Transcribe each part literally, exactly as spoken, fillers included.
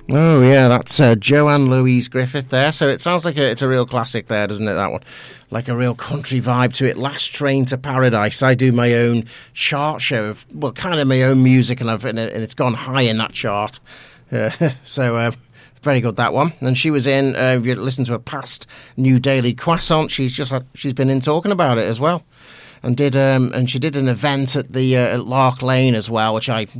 Oh yeah, that's uh, Joanne Louise Griffith there. So it sounds like a, it's a real classic there, doesn't it, that one? Like a real country vibe to it. Last Train to Paradise. I do my own chart show of, well, kind of my own music, and, I've, and it's gone high in that chart. Uh, so uh, very good, that one. And she was in, uh, if you listen to a past New Daily Croissant, she's just had, she's been in talking about it as well. And did um, and she did an event at the uh, at Lark Lane as well, which I...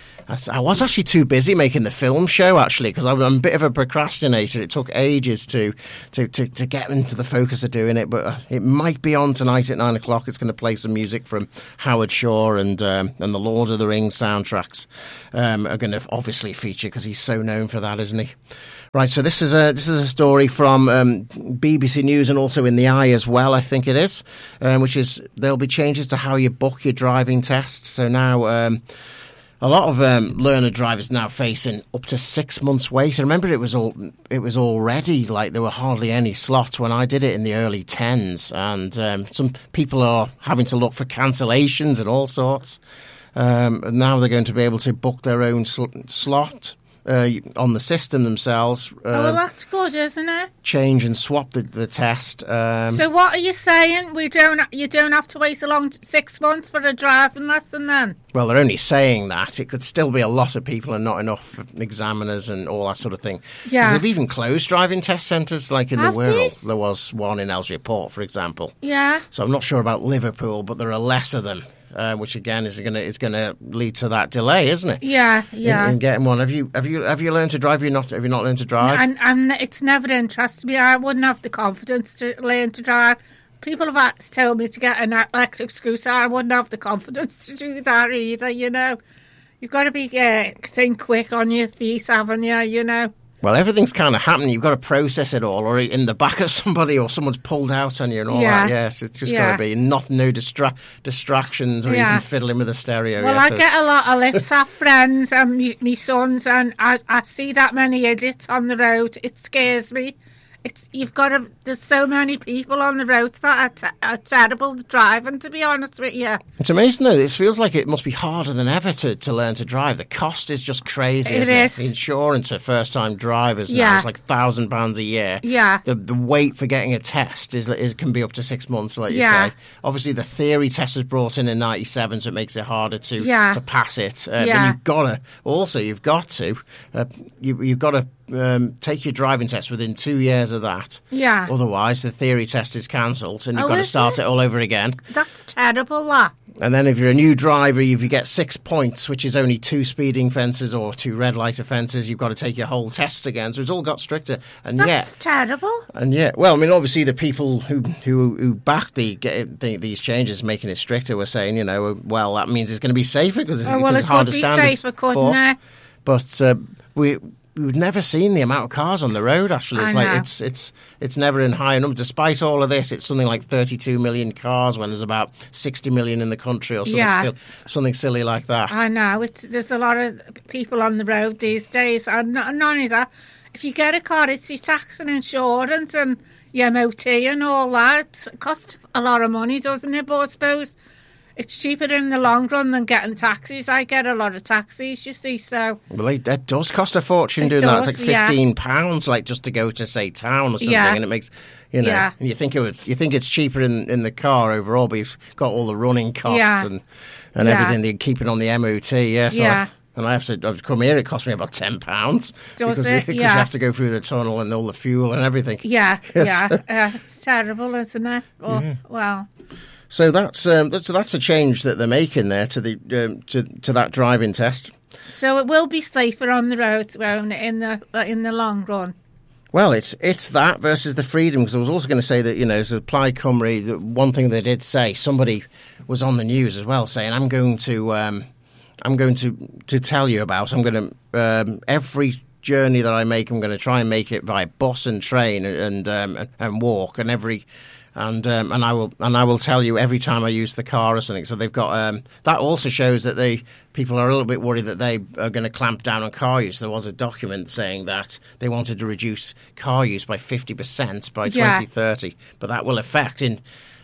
I was actually too busy making the film show, actually, because I'm a bit of a procrastinator. It took ages to, to, to, to get into the focus of doing it, but it might be on tonight at nine o'clock. It's going to play some music from Howard Shore, and um, and the Lord of the Rings soundtracks um, are going to obviously feature, because he's so known for that, isn't he? Right, so this is a this is a story from um, B B C News, and also in the Eye as well, I think it is, um, which is there'll be changes to how you book your driving test. So now... Um, A lot of um, learner drivers now facing up to six months wait. I remember it was all it was already like there were hardly any slots when I did it in the early tens, and um, some people are having to look for cancellations and all sorts. Um, and now they're going to be able to book their own sl- slot uh, on the system themselves. Uh, oh, well, that's good, isn't it? Change and swap the, the test. Um, so what are you saying? We don't. You don't have to wait a long t- six months for a driving lesson then? Well, they're only saying that. It could still be a lot of people and not enough examiners and all that sort of thing. Yeah. They've even closed driving test centres, like in Have the world. they? There was one in Ellesmere Port, for example. Yeah. So I'm not sure about Liverpool, but there are less of them, uh, which again is going to is going to lead to that delay, isn't it? Yeah, yeah. In, in getting one. Have you have you have you learned to drive? Have you not have you not learned to drive? And and it's never interested me. I wouldn't have the confidence to learn to drive. People have told me to get an electric scooter. I wouldn't have the confidence to do that either, you know. You've got to be uh, think quick on your feet, haven't you, you know. Well, everything's kind of happening. You've got to process it all, or in the back of somebody, or someone's pulled out on you and all yeah. that. Yes, it's just yeah. got to be nothing, no distra- distractions, or yeah. even fiddling with the stereo. Well, yeah, I so get a lot of lifts off friends and me, me sons, and I, I see that many idiots on the road. It scares me. It's you've got to. There's so many people on the roads that are, t- are terrible driving. To be honest with you, it's amazing though. It feels like it must be harder than ever to, to learn to drive. The cost is just crazy. It isn't is. It? The insurance for first time drivers now Yeah. is like a thousand pounds a year. Yeah. The the wait for getting a test is, is can be up to six months, like you Yeah. say. Obviously, the theory test was brought in in ninety-seven, so it makes it harder to Yeah. to pass it. Uh, Yeah. But you've got to also you've got to uh, you you've got to. Um, take your driving test within two years of that. Yeah. Otherwise, the theory test is cancelled, and you've Oh, got to is start it? it all over again. That's terrible. That. And then if you're a new driver, if you get six points, which is only two speeding offences or two red light offences, you've got to take your whole test again. So it's all got stricter. And That's yet, terrible. and yet, well, I mean, obviously the people who who, who backed the, the these changes, making it stricter, were saying, you know, well, that means it's going to be safer because Oh, well, it's it harder could be standards. safer, couldn't but it? but uh, we. We've never seen the amount of cars on the road. Actually, it's I like know. it's it's it's never in high enough. Despite all of this, it's something like thirty-two million cars when there's about sixty million in the country, or something Yeah. sil- something silly like that. I know. It's there's a lot of people on the road these days, and not, not only that. If you get a car, it's your tax and insurance and your M O T and all that. It costs a lot of money, doesn't it? But I suppose it's cheaper in the long run than getting taxis. I get a lot of taxis, you see, so... Well, it, that does cost a fortune It doing that. does, It's like yeah. fifteen pounds, like just to go to say town or something, Yeah. and it makes you know. Yeah. And you think it was, you think it's cheaper in, in the car overall, but you've got all the running costs Yeah. and and Yeah. everything they keep it on the M O T. Yeah, so Yeah. I, and I have to I've come here. It cost me about ten pounds. Does because, it? Because Yeah. you have to go through the tunnel and all the fuel and everything. Yeah, Yes. yeah. Uh, it's terrible, isn't it? Oh, Yeah. well... So that's um, that's that's a change that they're making there to the um, to to that driving test. So it will be safer on the road won't it, in the in the long run. Well, it's it's that versus the freedom, because I was also going to say that, you know, as Plaid Cymru, the one thing they did say, somebody was on the news as well saying, I'm going to um, I'm going to, to tell you about, I'm going to, um, every journey that I make, I'm going to try and make it by bus and train and um, and, and walk, and every... And um, and I will and I will tell you every time I use the car or something. So they've got um, that also shows that they people are a little bit worried that they are going to clamp down on car use. There was a document saying that they wanted to reduce car use by fifty percent by Yeah. twenty thirty, but that will affect in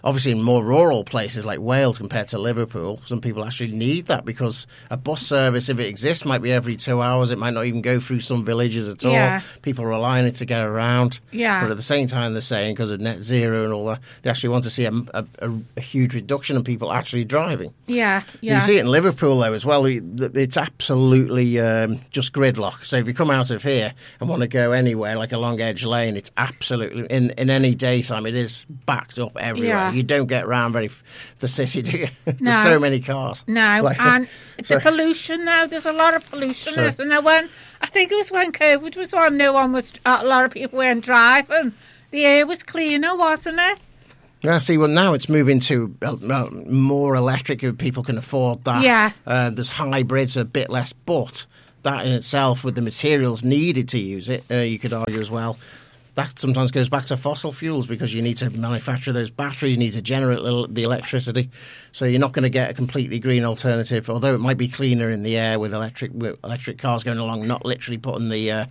obviously in more rural places like Wales compared to Liverpool, some people actually need that because a bus service, if it exists, might be every two hours. It might not even go through some villages at all. Yeah. People rely on it to get around. Yeah. But at the same time, they're saying because of net zero and all that, they actually want to see a, a, a, a huge reduction in people actually driving. Yeah, yeah. You see it in Liverpool, though, as well. It's absolutely um, just gridlock. So if you come out of here and want to go anywhere, like along Edge Lane, it's absolutely, in, in any daytime, it is backed up everywhere. Yeah. You don't get around very f- the city, do you? There's No. so many cars. No, Like- and so- the pollution now, there's a lot of pollution, So- isn't there? When, I think it was when COVID was on, no one was, a lot of people weren't driving. The air was cleaner, wasn't it? Yeah, see, well, now it's moving to uh, uh, more electric if people can afford that. Yeah. Uh, there's hybrids, a bit less, but that in itself, with the materials needed to use it, uh, you could argue as well, that sometimes goes back to fossil fuels because you need to manufacture those batteries, you need to generate the the electricity. So you're not going to get a completely green alternative, although it might be cleaner in the air with electric with electric cars going along, not literally putting the, uh,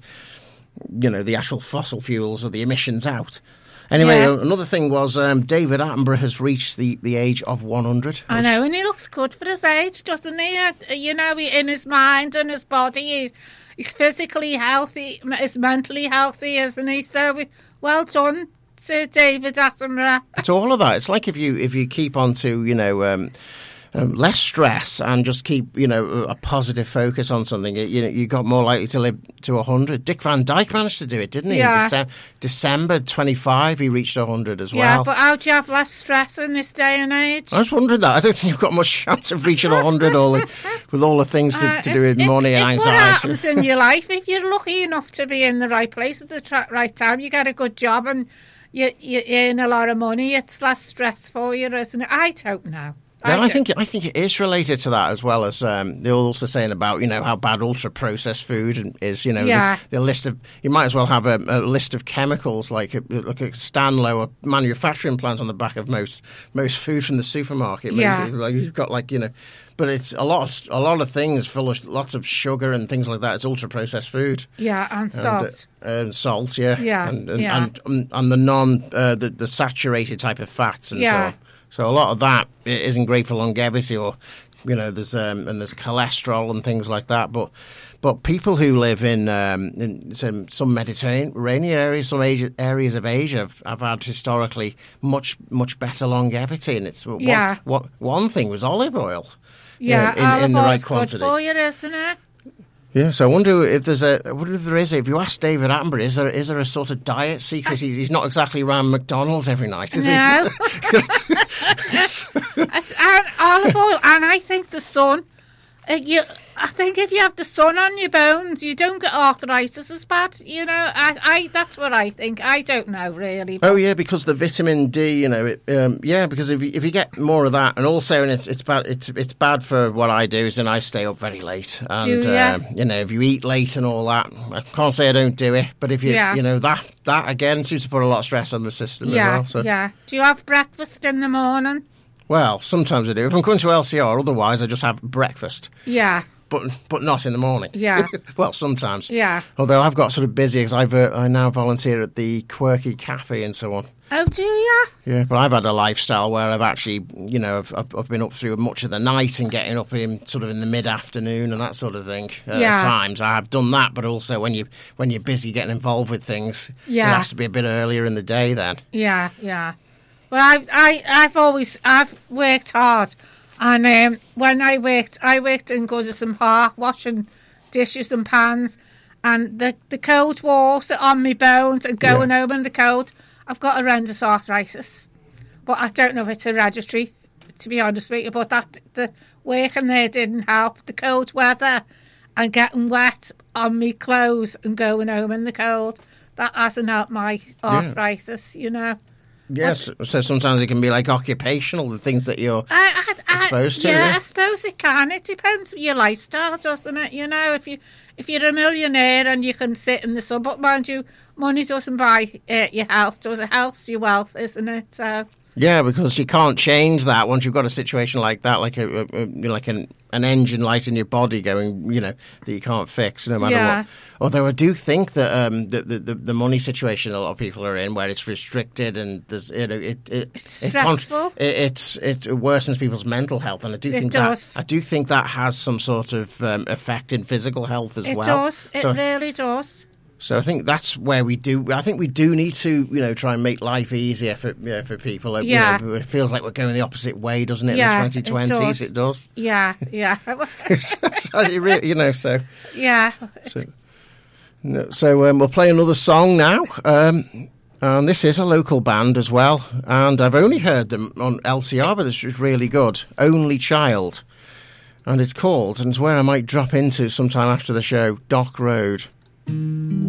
you know, the actual fossil fuels or the emissions out. Anyway, Yeah. uh, another thing was um, David Attenborough has reached the, the age of one hundred. I know, and he looks good for his age, doesn't he? Uh, You know, he, in his mind and his body, he's, he's physically healthy, he's mentally healthy, isn't he? So, we- well done, Sir David Attenborough. It's all of that. It's like if you if you keep on to, you know, um, um, less stress and just keep, you know, a positive focus on something, you know, you got more likely to live to one hundred. Dick Van Dyke managed to do it, didn't he? Yeah. In Dece- December twenty-five, he reached one hundred as Yeah, well. but how do you have less stress in this day and age? I was wondering that. I don't think you've got much chance of reaching one hundred all the, with all the things to, Uh, to do with if- money if, and if What anxiety. happens in your life, if you're lucky enough to be in the right place at the tra- right time, you get a good job and you, you earn a lot of money, it's less stress for you, isn't it? I don't know. Yeah, I don't- think I think it is related to that as well as um, they're also saying about, you know, how bad ultra processed food is. You know, Yeah. the, the list of you might as well have a, a list of chemicals like a, like a Stanlow, a manufacturing plant on the back of most most food from the supermarket. Yeah. Like you've got like, you know, but it's a lot of, a lot of things full of lots of sugar and things like that. It's ultra processed food. Yeah, and salt. And, uh, and salt, yeah, Yeah, and and, yeah. and, and, and the non uh, the, the saturated type of fats and so Yeah. on. So a lot of that i- isn't great for longevity, or you know, there's um, and there's cholesterol and things like that. But but people who live in um, in some, some Mediterranean areas, some Asia, areas of Asia, have, have had historically much much better longevity. And it's one, Yeah. one, one thing was olive oil. you Yeah, know, in, olive in the oil's right good quantity. for you, isn't it? Yeah, so I wonder if there's a. I wonder if there is. If you ask David Attenborough, is there is there a sort of diet secret? He's, he's not exactly around McDonald's every night, is No. he? It's, and olive oil, and I think the sun. Uh, you, I think if you have the sun on your bones, you don't get arthritis as bad. You know, I, I that's what I think. I don't know really. Oh yeah, because the vitamin D, you know, it, um, yeah, because if you, if you get more of that, and also and it's it's bad it's it's bad for what I do, is and I stay up very late, and Do ya? um, you know, if you eat late and all that, I can't say I don't do it, but if you Yeah. you know that that again seems to put a lot of stress on the system yeah, as well. So. yeah. Do you have breakfast in the morning? Well, sometimes I do. If I'm going to L C R, otherwise I just have breakfast. Yeah, But but not in the morning. Yeah. Well, sometimes. yeah. Although I've got sort of busy because I've uh, I now volunteer at the Quirky Cafe and so on. Oh, do you? Yeah, but I've had a lifestyle where I've actually, you know, I've, I've I've been up through much of the night and getting up in sort of in the mid afternoon and that sort of thing. Uh, Yeah. At times I have done that, but also when you when you're busy getting involved with things, Yeah. it has to be a bit earlier in the day then. Yeah, yeah. Well, I, I, I've always, I've worked hard, and um, when I worked, I worked in Goodison Park, washing dishes and pans, and the the cold water on my bones and going Yeah. home in the cold. I've got horrendous arthritis, but I don't know if it's hereditary, to be honest with you. But that the working there didn't help. The cold weather and getting wet on me clothes and going home in the cold, that hasn't helped my arthritis, you know. Yes, so sometimes it can be like occupational, the things that you're I, I, I, exposed to. yeah, Yeah. I suppose it can. It depends on your lifestyle, doesn't it? You know, if you if you're a millionaire and you can sit in the sun, but mind you, money doesn't buy uh, your health. Does it? Health's your wealth, isn't it? So Yeah, because you can't change that once you've got a situation like that, like a, a, a you know, like an an engine light in your body going, you know, that you can't fix no matter Yeah. what. Although I do think that um, the, the the money situation a lot of people are in, where it's restricted and there's you know it, it It's it con- stressful. it, it's it worsens people's mental health, and I do It think does. that I do think that has some sort of um, effect in physical health as It well. does. It So- really does. So I think that's where we do. I think we do need to, you know, try and make life easier for you know, for people. You Yeah. know, it feels like we're going the opposite way, doesn't it? Yeah, in it the twenty twenties, does. it does. Yeah, yeah, So you really- you know, so yeah. no, so um, we'll play another song now. Um, and this is a local band as well. And I've only heard them on L C R, but it's really good. Only Child, and it's called, and it's where I might drop into sometime after the show, Dock Road.